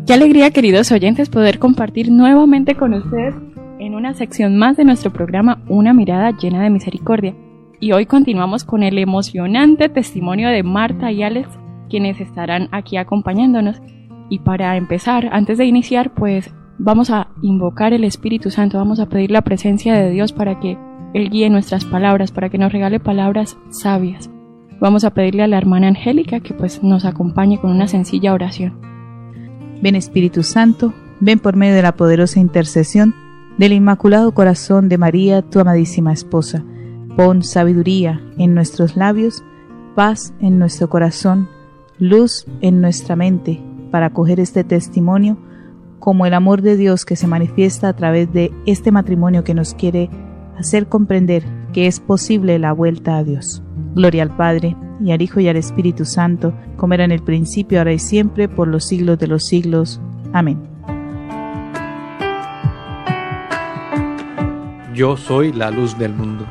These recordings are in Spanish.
Qué alegría, queridos oyentes, poder compartir nuevamente con ustedes en una sección más de nuestro programa Una mirada llena de misericordia. Y hoy continuamos con el emocionante testimonio de Marta y Alex, quienes estarán aquí acompañándonos. Y para empezar, antes de iniciar, pues vamos a invocar el Espíritu Santo, vamos a pedir la presencia de Dios para que Él guíe nuestras palabras, para que nos regale palabras sabias. Vamos a pedirle a la hermana Angélica que pues nos acompañe con una sencilla oración. Ven Espíritu Santo, ven por medio de la poderosa intercesión del Inmaculado Corazón de María, tu amadísima esposa. Pon sabiduría en nuestros labios, paz en nuestro corazón, luz en nuestra mente, para acoger este testimonio como el amor de Dios que se manifiesta a través de este matrimonio que nos quiere hacer comprender que es posible la vuelta a Dios. Gloria al Padre, y al Hijo, y al Espíritu Santo, como era en el principio, ahora y siempre, por los siglos de los siglos. Amén. Yo soy la luz del mundo.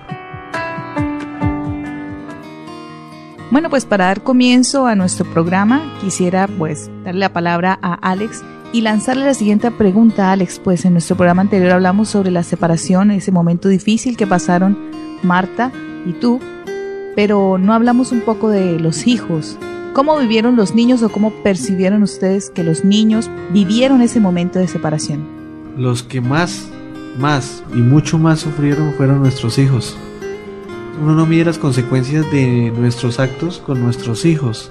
Bueno, pues para dar comienzo a nuestro programa, quisiera pues darle la palabra a Alex y lanzarle la siguiente pregunta a Alex. Pues en nuestro programa anterior hablamos sobre la separación, ese momento difícil que pasaron Marta y tú, pero no hablamos un poco de los hijos. ¿Cómo vivieron los niños o cómo percibieron ustedes que los niños vivieron ese momento de separación? Los que más y mucho más sufrieron fueron nuestros hijos. Uno no mide las consecuencias de nuestros actos con nuestros hijos,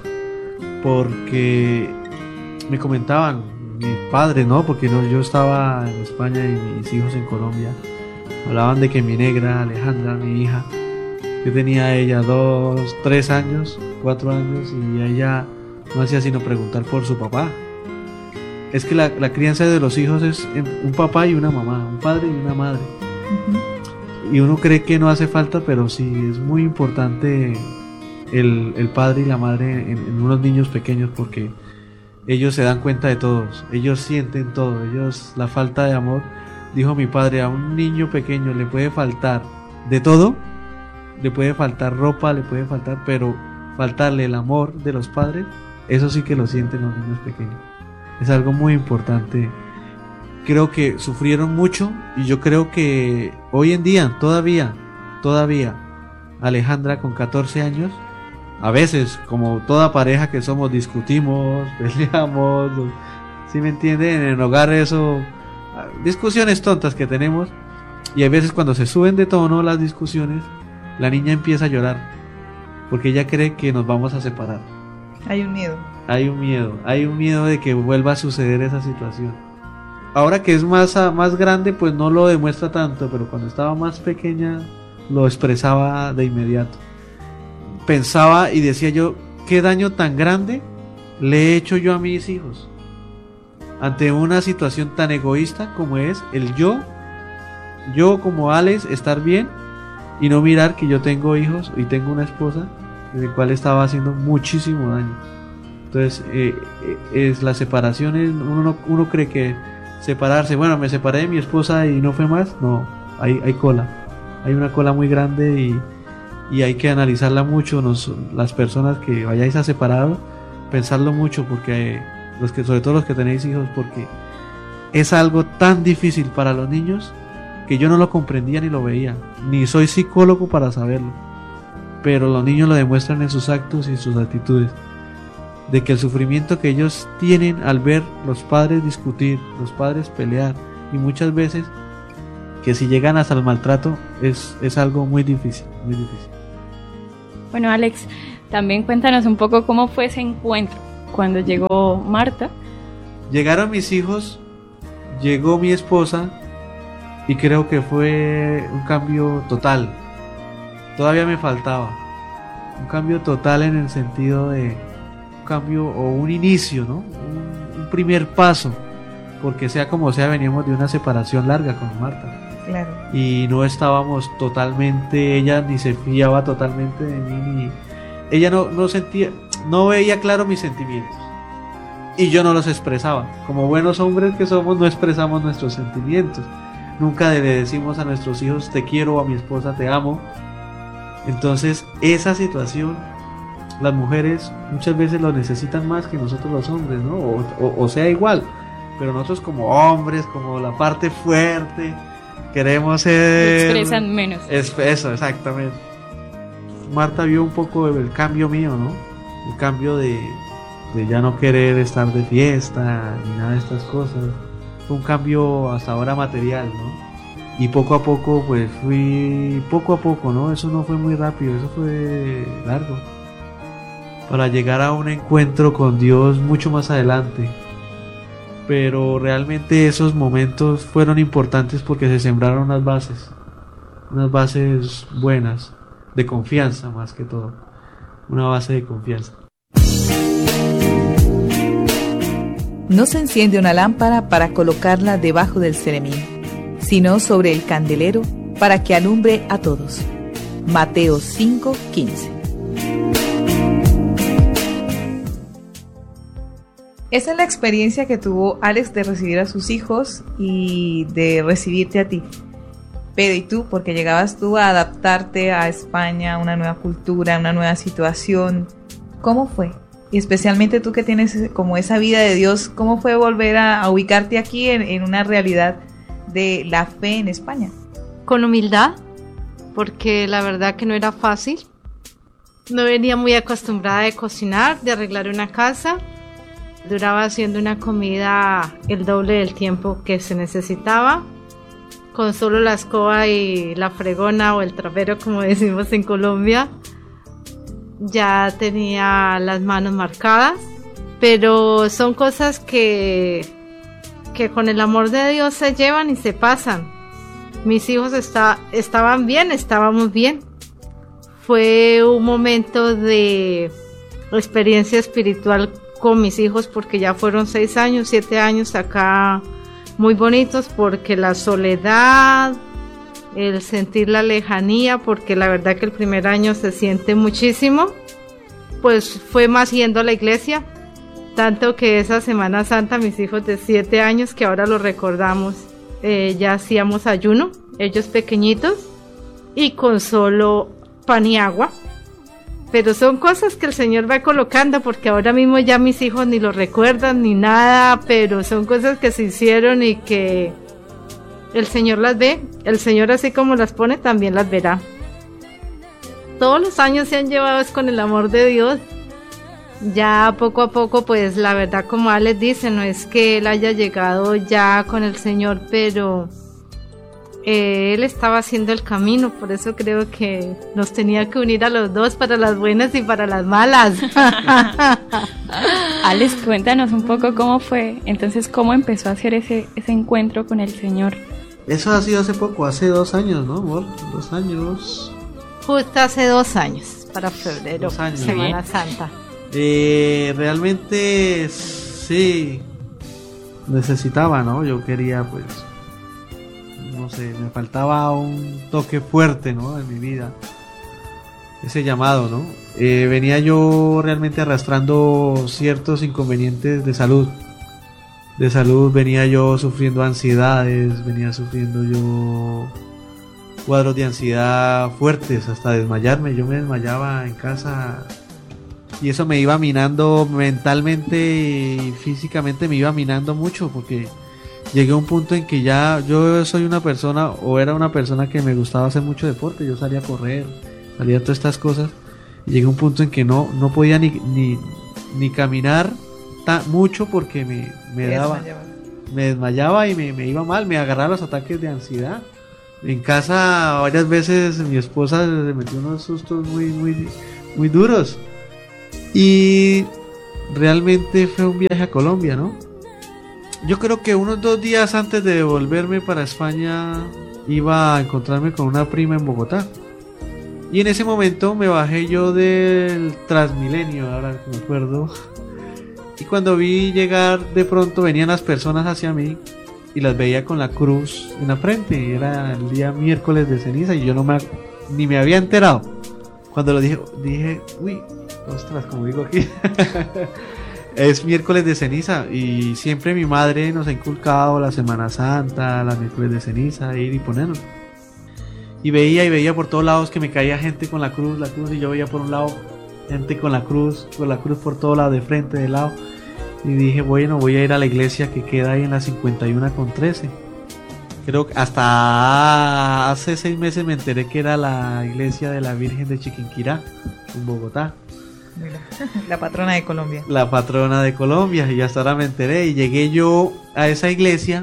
porque me comentaban mi padre, ¿no? Porque yo estaba en España y mis hijos en Colombia. Hablaban de que mi negra, Alejandra, mi hija, yo tenía a ella 2, 3 años, 4 años, y ella no hacía sino preguntar por su papá. Es que la crianza de los hijos es un papá y una mamá, un padre y una madre. Uh-huh. Y uno cree que no hace falta, pero sí es muy importante el padre y la madre en unos niños pequeños, porque ellos se dan cuenta de todos, ellos sienten todo, la falta de amor. Dijo mi padre, a un niño pequeño le puede faltar de todo, le puede faltar ropa, le puede faltar, pero faltarle el amor de los padres, eso sí que lo sienten los niños pequeños. Es algo muy importante. Creo que sufrieron mucho, y yo creo que hoy en día todavía Alejandra con 14 años, a veces como toda pareja que somos, discutimos, peleamos, ¿sí me entienden? En el hogar eso, discusiones tontas que tenemos, y a veces cuando se suben de tono las discusiones, la niña empieza a llorar porque ella cree que nos vamos a separar. Hay un miedo de que vuelva a suceder esa situación. Ahora que es más grande, pues no lo demuestra tanto, pero cuando estaba más pequeña lo expresaba de inmediato. Pensaba y decía yo, ¿qué daño tan grande le he hecho yo a mis hijos? Ante una situación tan egoísta como es el yo como Alex, estar bien y no mirar que yo tengo hijos y tengo una esposa en el cual estaba haciendo muchísimo daño. Entonces es la separación, uno cree que separarse, bueno, me separé de mi esposa y no fue más. No, hay una cola muy grande, y hay que analizarla mucho. Las personas que vayáis a separar, pensarlo mucho, porque sobre todo los que tenéis hijos, porque es algo tan difícil para los niños que yo no lo comprendía ni lo veía, ni soy psicólogo para saberlo, pero los niños lo demuestran en sus actos y en sus actitudes, de que el sufrimiento que ellos tienen al ver los padres discutir, los padres pelear, y muchas veces que si llegan hasta el maltrato, es algo muy difícil, muy difícil. Bueno, Alex, también cuéntanos un poco cómo fue ese encuentro cuando llegó Marta. Llegaron mis hijos, llegó mi esposa, y creo que fue un cambio total. Todavía me faltaba un cambio total, en el sentido de un cambio o un inicio, ¿no? Un primer paso, porque sea como sea, veníamos de una separación larga con Marta. Claro. Y no estábamos totalmente, ella ni se fiaba totalmente de mí, ni ella no sentía, no veía claro mis sentimientos, y yo no los expresaba. Como buenos hombres que somos, no expresamos nuestros sentimientos. Nunca le decimos a nuestros hijos te quiero, o a mi esposa te amo. Entonces esa situación, las mujeres muchas veces lo necesitan más que nosotros los hombres, ¿no? O sea igual, pero nosotros como hombres, como la parte fuerte, queremos ser... Expresan menos. Eso, exactamente. Marta vio un poco el cambio mío, ¿no? El cambio de ya no querer estar de fiesta ni nada de estas cosas. Fue un cambio hasta ahora material, ¿no? Y poco a poco, pues fui poco a poco, ¿no? Eso no fue muy rápido, eso fue largo. Para llegar a un encuentro con Dios mucho más adelante. Pero realmente esos momentos fueron importantes porque se sembraron unas bases buenas, de confianza más que todo. Una base de confianza. No se enciende una lámpara para colocarla debajo del ceremín, sino sobre el candelero para que alumbre a todos. Mateo 5:15. Esa es la experiencia que tuvo Alex de recibir a sus hijos y de recibirte a ti. Pero ¿y tú? Porque llegabas tú a adaptarte a España, a una nueva cultura, a una nueva situación. ¿Cómo fue? Y especialmente tú que tienes como esa vida de Dios, ¿cómo fue volver a ubicarte aquí en una realidad de la fe en España? Con humildad, porque la verdad que no era fácil. No venía muy acostumbrada de cocinar, de arreglar una casa. Duraba haciendo una comida el doble del tiempo que se necesitaba. Con solo la escoba y la fregona o el trapero, como decimos en Colombia, ya tenía las manos marcadas. Pero son cosas que con el amor de Dios se llevan y se pasan. Mis hijos estaban bien, estábamos bien. Fue un momento de experiencia espiritual con mis hijos porque ya fueron 6 años, 7 años acá muy bonitos, porque la soledad, el sentir la lejanía, porque la verdad que el primer año se siente muchísimo, pues fue más yendo a la iglesia. Tanto que esa Semana Santa mis hijos de 7 años, que ahora lo recordamos, ya hacíamos ayuno, ellos pequeñitos, y con solo pan y agua. Pero son cosas que el Señor va colocando, porque ahora mismo ya mis hijos ni lo recuerdan ni nada, pero son cosas que se hicieron y que el Señor las ve. El Señor, así como las pone, también las verá. Todos los años se han llevado es con el amor de Dios. Ya poco a poco, pues la verdad, como Alex dice, no es que él haya llegado ya con el Señor, pero él estaba haciendo el camino. Por eso creo que nos tenía que unir a los dos, para las buenas y para las malas. Alex, cuéntanos un poco cómo fue, entonces cómo empezó a hacer ese encuentro con el Señor. Eso ha sido hace poco, hace 2 años, ¿no, amor? 2 años. Justo hace 2 años, para febrero, 2 años. Semana Santa. Realmente sí necesitaba, ¿no? Yo quería, pues, no sé, me faltaba un toque fuerte, ¿no? En mi vida, ese llamado, ¿no? Venía yo realmente arrastrando ciertos inconvenientes de salud. Venía yo sufriendo ansiedades, venía sufriendo yo cuadros de ansiedad fuertes, hasta desmayarme. Yo me desmayaba en casa. Y eso me iba minando mentalmente y físicamente, me iba minando mucho, porque llegué a un punto en que ya yo soy una persona, o era una persona que me gustaba hacer mucho deporte. Yo salía a correr, salía a todas estas cosas, y llegué a un punto en que no podía ni caminar mucho, porque me desmayaba y me iba mal, me agarraba los ataques de ansiedad. En casa varias veces mi esposa se metió unos sustos muy duros. Y realmente fue un viaje a Colombia, ¿no? Yo creo que unos 2 días antes de volverme para España iba a encontrarme con una prima en Bogotá. Y en ese momento me bajé yo del Transmilenio, ahora que me acuerdo. Y cuando vi llegar, de pronto venían las personas hacia mí y las veía con la cruz en la frente. Y era el día miércoles de ceniza y yo ni me había enterado. Cuando lo dije, uy, ostras, como digo aquí, es miércoles de ceniza, y siempre mi madre nos ha inculcado la Semana Santa, la miércoles de ceniza, ir y ponernos. Y veía por todos lados que me caía gente con la cruz, y yo veía por un lado gente con la cruz por todo lado, de frente, de lado. y dije, bueno, voy a ir a la iglesia que queda ahí en la 51 con 13. Creo que hasta hace 6 meses me enteré que era la iglesia de la Virgen de Chiquinquirá, en Bogotá. Mira, la patrona de Colombia. La patrona de Colombia, y hasta ahora me enteré. Y llegué yo a esa iglesia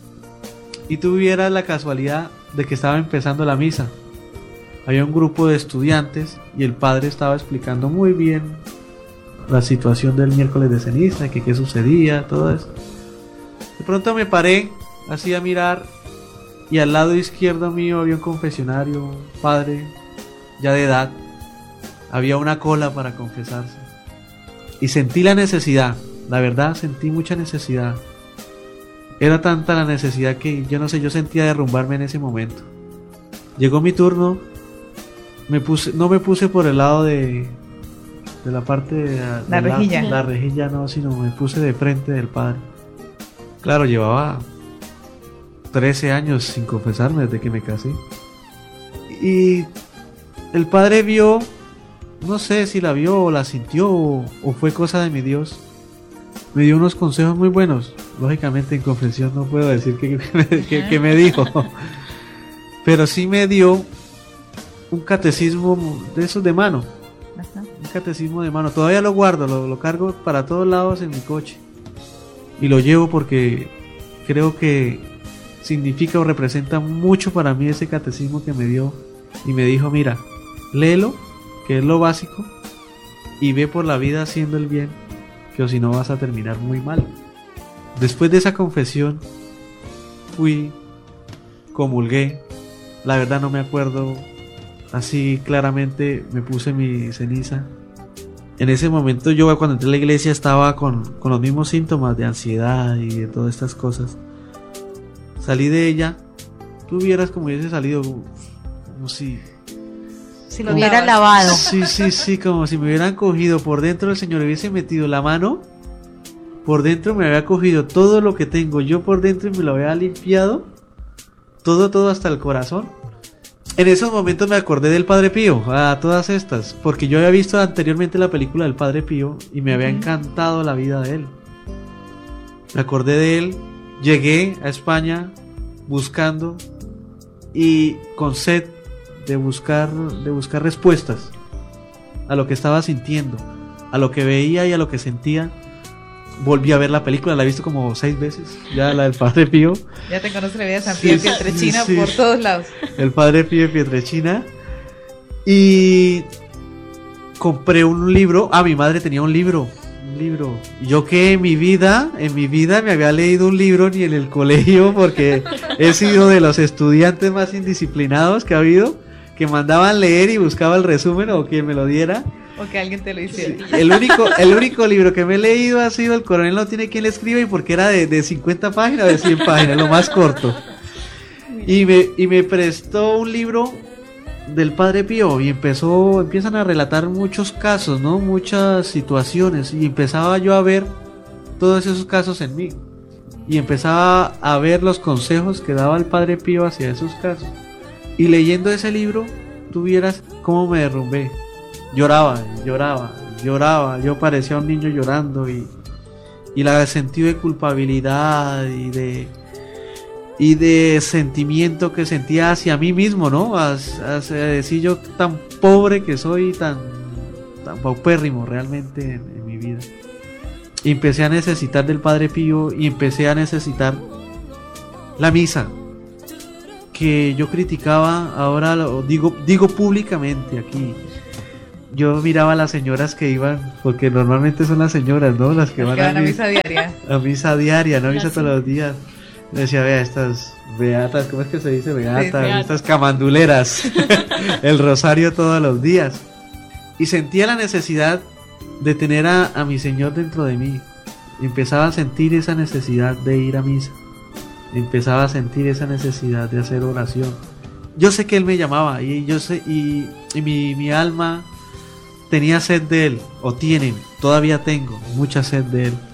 y tuviera la casualidad de que estaba empezando la misa. Había un grupo de estudiantes y el padre estaba explicando muy bien la situación del miércoles de ceniza, que qué sucedía, todo eso. De pronto me paré así a mirar y al lado izquierdo mío había un confesionario, un padre ya de edad. Había una cola para confesarse. Y sentí la necesidad, la verdad sentí mucha necesidad. Era tanta la necesidad que yo no sé, yo sentía derrumbarme en ese momento. Llegó mi turno, no me puse por el lado de la parte de la rejilla. La rejilla no, sino me puse de frente del padre. Claro, llevaba 13 años sin confesarme desde que me casé. Y el padre vio, no sé si la vio o la sintió o fue cosa de mi Dios. Me dio unos consejos muy buenos. Lógicamente en confesión no puedo decir que me dijo. Pero sí me dio un catecismo de esos de mano. Ajá. Un catecismo de mano. Todavía lo guardo, lo cargo para todos lados en mi coche. Y lo llevo porque creo que significa o representa mucho para mí ese catecismo que me dio. Y me dijo, mira, léelo, que es lo básico, y ve por la vida haciendo el bien, que o si no vas a terminar muy mal. Después de esa confesión, fui, comulgué. La verdad no me acuerdo así claramente, me puse mi ceniza. En ese momento yo cuando entré a la iglesia estaba con los mismos síntomas de ansiedad y de todas estas cosas. Salí de ella, tú vieras como hubiese salido, como si lo hubiera lavado. Sí, como si me hubieran cogido por dentro, el Señor hubiese metido la mano por dentro, me había cogido todo lo que tengo yo por dentro y me lo había limpiado todo hasta el corazón. En esos momentos me acordé del Padre Pío, a todas estas, porque yo había visto anteriormente la película del Padre Pío y me había encantado la vida de él. Me acordé de él, llegué a España buscando y con sed de buscar respuestas a lo que estaba sintiendo, a lo que veía y a lo que sentía. Volví a ver la película, la he visto como 6 veces, ya la del Padre Pío. Ya te conoces la vida de San Pío Pietrelcina por todos lados. El Padre Pío Pietrelcina. Y compré un libro. Mi madre tenía un libro. Yo que en mi vida me había leído un libro ni en el colegio, porque he sido de los estudiantes más indisciplinados que ha habido, que mandaban leer y buscaba el resumen o quien me lo diera. O que alguien te lo hiciera. Sí, el único libro que me he leído ha sido El Coronel no tiene quien le escriba, y porque era de 50 páginas, de 100 páginas, lo más corto. Y me prestó un libro del Padre Pío y empiezan a relatar muchos casos, ¿no? Muchas situaciones, y empezaba yo a ver todos esos casos en mí. Y empezaba a ver los consejos que daba el Padre Pío hacia esos casos. Y leyendo ese libro, tú vieras cómo me derrumbé. Lloraba, yo parecía un niño llorando y la sentido de culpabilidad y de sentimiento que sentía hacia mí mismo, ¿no? Hacia decir yo tan pobre que soy, tan paupérrimo realmente en mi vida. Y empecé a necesitar del Padre Pío y empecé a necesitar la misa, que yo criticaba, ahora lo digo públicamente aquí. Yo miraba a las señoras que iban, porque normalmente son las señoras, ¿no? Las que van a misa diaria. A misa diaria, no a misa todos los días. Le decía, vea, estas beatas, ¿cómo es que se dice? Beatas, sí, estas camanduleras. El rosario todos los días. Y sentía la necesidad de tener a mi Señor dentro de mí. Empezaba a sentir esa necesidad de ir a misa. Empezaba a sentir esa necesidad de hacer oración. Yo sé que Él me llamaba y yo sé, y mi alma tenía sed de Él, o todavía tengo mucha sed de Él.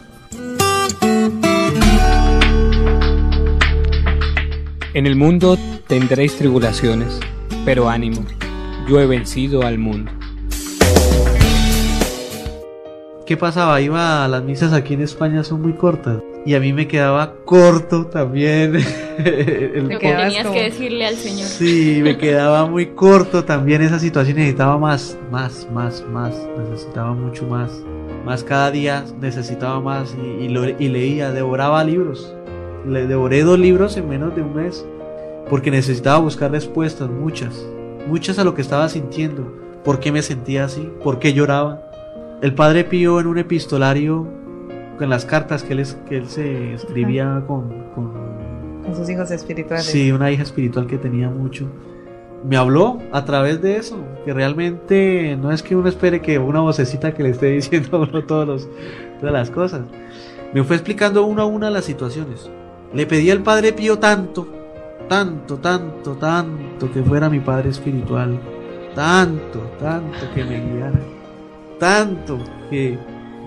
En el mundo tendréis tribulaciones, pero ánimo, yo he vencido al mundo. ¿qué pasaba? Iba a las misas aquí en España, son muy cortas. Y a mí me quedaba corto también. Lo que tenías que decirle al Señor. Sí, me quedaba muy corto también esa situación. Necesitaba más. Necesitaba mucho más. Más cada día necesitaba más. Y leía, devoraba libros. Le devoré 2 libros en menos de un mes. Porque necesitaba buscar respuestas, muchas a lo que estaba sintiendo. ¿Por qué me sentía así? ¿Por qué lloraba? El Padre Pío, en un epistolario, con las cartas que él se escribía con sus hijos espirituales. Sí, una hija espiritual que tenía mucho. Me habló a través de eso, que realmente no es que uno espere que una vocecita que le esté diciendo a uno todas las cosas. Me fue explicando una a una las situaciones. Le pedí al Padre Pío tanto que fuera mi Padre espiritual, tanto que me guiara, tanto que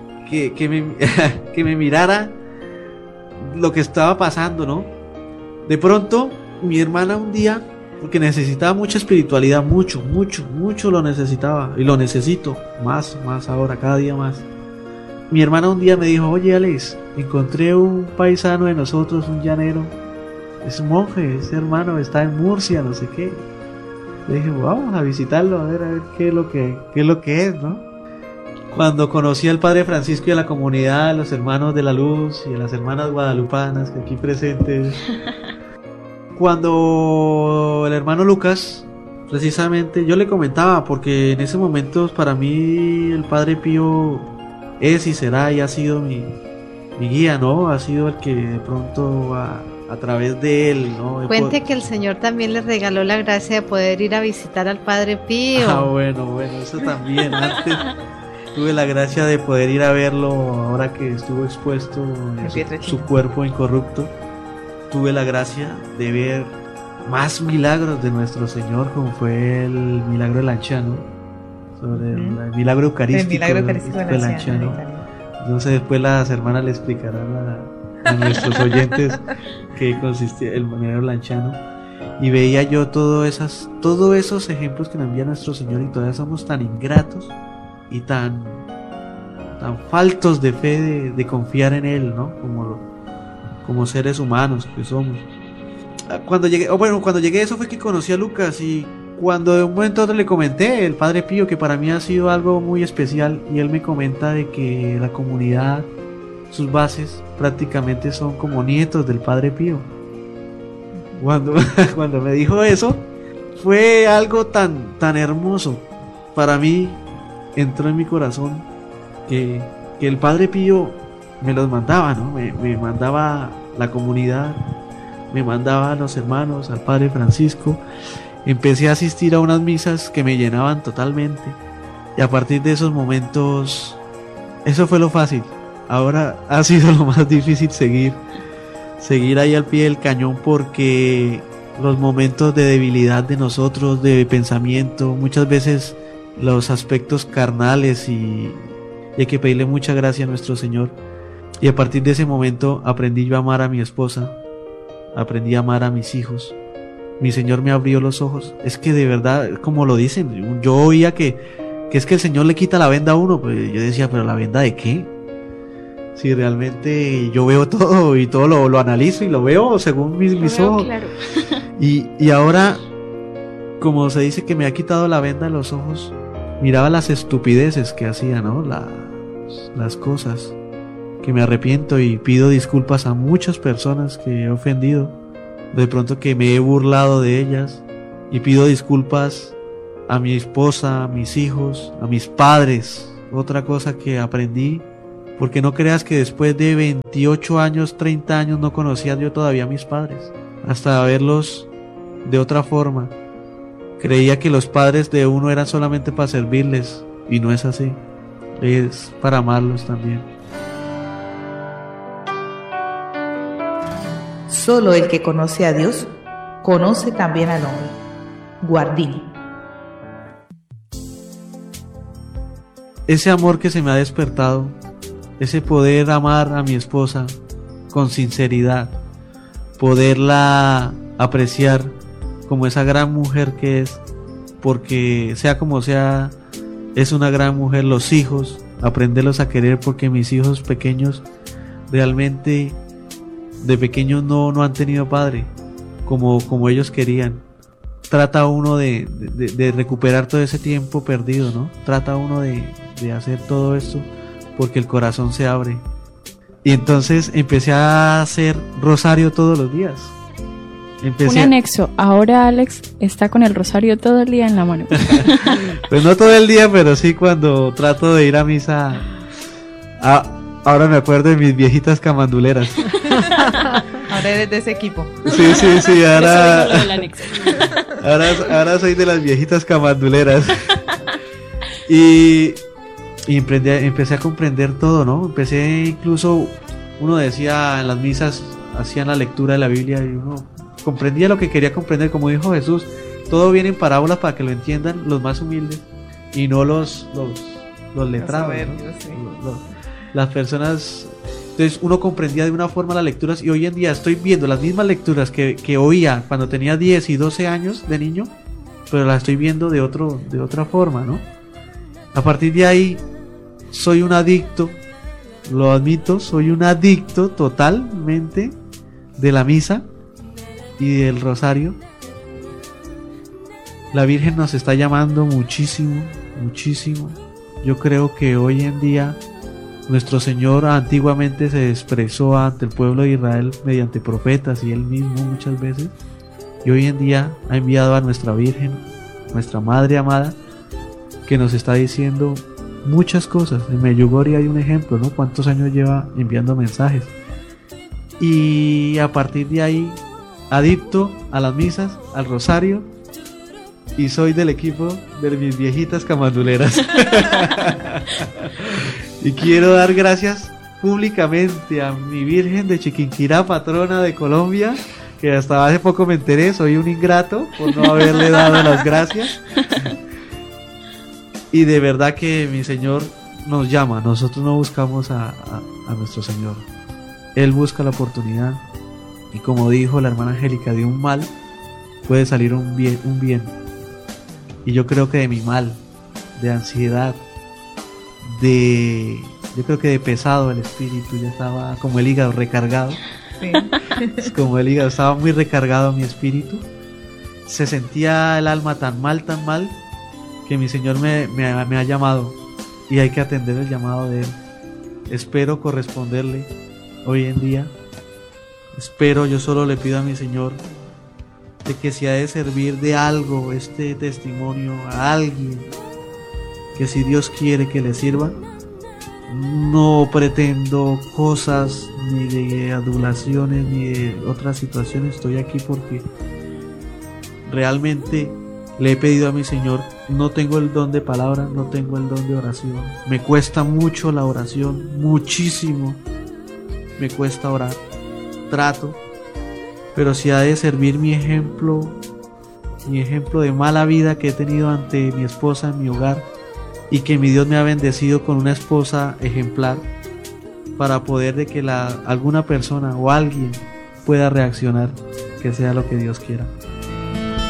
me mirara lo que estaba pasando, ¿no? De pronto, mi hermana un día, porque necesitaba mucha espiritualidad, mucho lo necesitaba, y lo necesito más ahora, cada día más. Mi hermana un día me dijo: oye, Alex, encontré un paisano de nosotros, un llanero, es un monje, ese hermano está en Murcia, no sé qué. Le dije: vamos a visitarlo, a ver qué es lo que es, ¿no? Cuando conocí al Padre Francisco y a la comunidad, a los hermanos de la luz y a las hermanas guadalupanas que aquí presentes, cuando el hermano Lucas, precisamente, yo le comentaba, porque en ese momento para mí el Padre Pío es y será y ha sido mi guía, ¿no? Ha sido el que de pronto a través de él, ¿no? Cuente que el Señor también le regaló la gracia de poder ir a visitar al Padre Pío. Bueno, eso también. Antes tuve la gracia de poder ir a verlo ahora que estuvo expuesto en su cuerpo incorrupto. Tuve la gracia de ver más milagros de nuestro Señor, como fue el milagro de Lanciano, sobre el milagro eucarístico, de Lanciano. Entonces después las hermanas le explicarán a nuestros oyentes qué consistía el milagro Lanciano. Y veía yo todos esos ejemplos que nos envía nuestro Señor, y todavía somos tan ingratos y tan faltos de fe de confiar en Él, ¿no? Como seres humanos que somos. Cuando llegué eso fue que conocí a Lucas, y cuando de un momento a otro le comenté el Padre Pío, que para mí ha sido algo muy especial, y él me comenta de que la comunidad, sus bases prácticamente son como nietos del Padre Pío. Cuando me dijo eso, fue algo tan hermoso para mí. Entró en mi corazón que el Padre Pío me los mandaba, ¿no? Me mandaba la comunidad, me mandaba a los hermanos, al Padre Francisco. Empecé a asistir a unas misas que me llenaban totalmente, y a partir de esos momentos, eso fue lo fácil. Ahora ha sido lo más difícil seguir ahí al pie del cañón, porque los momentos de debilidad de nosotros, de pensamiento, muchas veces los aspectos carnales, y hay que pedirle mucha gracia a nuestro Señor. Y a partir de ese momento aprendí yo a amar a mi esposa, aprendí a amar a mis hijos. Mi Señor me abrió los ojos. Es que de verdad, como lo dicen, yo oía que es que el Señor le quita la venda a uno, pues yo decía: ¿pero la venda de qué? Si realmente yo veo todo, y todo lo analizo y lo veo según mis ojos. Claro. Y ahora, como se dice que me ha quitado la venda de los ojos, miraba las estupideces que hacía, ¿no? Las cosas, que me arrepiento y pido disculpas a muchas personas que he ofendido, de pronto que me he burlado de ellas, y pido disculpas a mi esposa, a mis hijos, a mis padres. Otra cosa que aprendí, porque no creas que después de 28 años, 30 años no conocía yo todavía a mis padres, hasta verlos de otra forma. Creía que los padres de uno eran solamente para servirles, y no es así, es para amarlos también. Solo el que conoce a Dios conoce también al hombre. Guardini. Ese amor que se me ha despertado, ese poder amar a mi esposa con sinceridad, poderla apreciar como esa gran mujer que es, porque sea como sea, es una gran mujer. Los hijos, aprenderlos a querer, porque mis hijos pequeños realmente de pequeños no han tenido padre como ellos querían. Trata uno de recuperar todo ese tiempo perdido, ¿no? Trata uno de hacer todo esto porque el corazón se abre. Y entonces empecé a hacer rosario todos los días. Un anexo, ahora Alex está con el rosario todo el día en la mano. Pues no todo el día, pero sí cuando trato de ir a misa. Ahora me acuerdo de mis viejitas camanduleras. Ahora eres de ese equipo. Sí, ahora soy de las viejitas camanduleras. Y empecé a comprender todo, ¿no? Incluso uno decía en las misas, hacían la lectura de la Biblia y uno comprendía lo que quería comprender, como dijo Jesús. Todo viene en parábolas para que lo entiendan los más humildes y no los letrados, ¿no? Las personas. Entonces uno comprendía de una forma las lecturas, y hoy en día estoy viendo las mismas lecturas que oía cuando tenía 10 y 12 años de niño, pero las estoy viendo de otra forma, ¿no? A partir de ahí soy un adicto, lo admito, soy un adicto totalmente de la misa y del rosario. La Virgen nos está llamando muchísimo. Yo creo que hoy en día nuestro Señor antiguamente se expresó ante el pueblo de Israel mediante profetas y Él mismo muchas veces, y hoy en día ha enviado a nuestra Virgen, nuestra Madre amada, que nos está diciendo muchas cosas. En Medjugorje hay un ejemplo, ¿no? Cuántos años lleva enviando mensajes, y a partir de ahí adicto a las misas, al rosario, y soy del equipo de mis viejitas camanduleras. Y quiero dar gracias públicamente a mi Virgen de Chiquinquirá, patrona de Colombia, que hasta hace poco me enteré, soy un ingrato por no haberle dado las gracias. Y de verdad que mi Señor nos llama, nosotros no buscamos a nuestro Señor, Él busca la oportunidad, y como dijo la hermana Angélica, de un mal puede salir un bien. Y yo creo que de mi mal, de ansiedad, yo creo que de pesado el espíritu, ya estaba como el hígado recargado. Sí. Como el hígado estaba muy recargado mi espíritu. Se sentía el alma tan mal, que mi Señor me ha llamado, y hay que atender el llamado de Él. Espero corresponderle hoy en día. Yo solo le pido a mi Señor de que si ha de servir de algo este testimonio a alguien, que si Dios quiere que le sirva, no pretendo cosas ni de adulaciones ni de otras situaciones. Estoy aquí porque realmente le he pedido a mi Señor. No tengo el don de palabra, no tengo el don de oración, me cuesta mucho la oración, muchísimo me cuesta orar, trato, pero si ha de servir mi ejemplo de mala vida que he tenido ante mi esposa en mi hogar, y que mi Dios me ha bendecido con una esposa ejemplar, para poder de que alguna persona o alguien pueda reaccionar, que sea lo que Dios quiera.